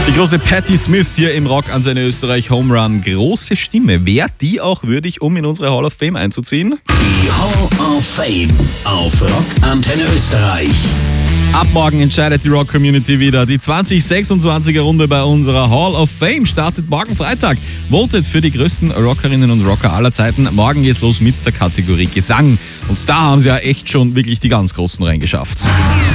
Die große Patti Smith hier im Rock an seine Österreich Home Run. Große Stimme. Wäre die auch würdig, um in unsere Hall of Fame einzuziehen? Die Hall of Fame auf Rock Antenne Österreich. Ab morgen entscheidet die Rock-Community wieder. Die 2026er Runde bei unserer Hall of Fame startet morgen Freitag. Votet für die größten Rockerinnen und Rocker aller Zeiten. Morgen geht's los mit der Kategorie Gesang. Und da haben sie ja echt schon wirklich die ganz Großen reingeschafft.